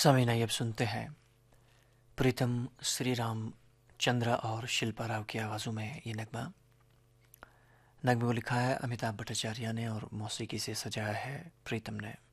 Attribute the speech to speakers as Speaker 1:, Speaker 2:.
Speaker 1: स्वामी नायब सुनते हैं प्रीतम श्री राम चंद्र और शिल्पा राव की आवाज़ों में ये नगमा। नगमे को लिखा है अमिताभ भट्टाचार्य ने और मौसीकी से सजाया है प्रीतम ने।